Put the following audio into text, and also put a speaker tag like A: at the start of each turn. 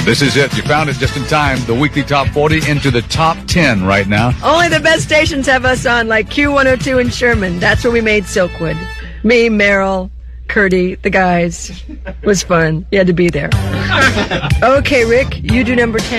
A: This is it. You found it just in time. The weekly top 40 into the top 10 right now.
B: Only the best stations have us on, like Q102 in Sherman. That's where we made Silkwood. Me, Meryl, Curdy, the guys. It was fun. You had to be there. Okay, Rick, you do number 10.